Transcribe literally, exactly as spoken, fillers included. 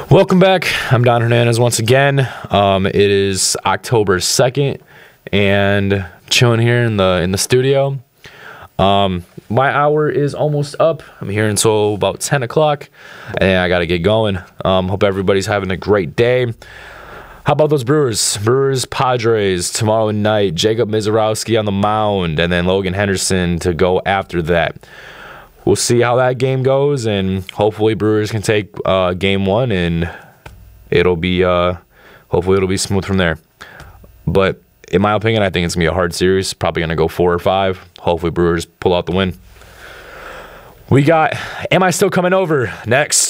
Welcome back. I'm Don Hernandez once again. Um, it is October second, and chilling here in the in the studio. Um, my hour is almost up. I'm here until about ten o'clock, and I got to get going. Um, hope everybody's having a great day. How about those Brewers? Brewers, Padres tomorrow night. Jacob Misiorowski on the mound, and then Logan Henderson to go after that. We'll see how that game goes, and hopefully Brewers can take uh, game one, and it'll be uh, hopefully it'll be smooth from there. But in my opinion, I think it's gonna be a hard series. Probably gonna go four or five. Hopefully Brewers pull out the win. We got Am I Still Coming Over next.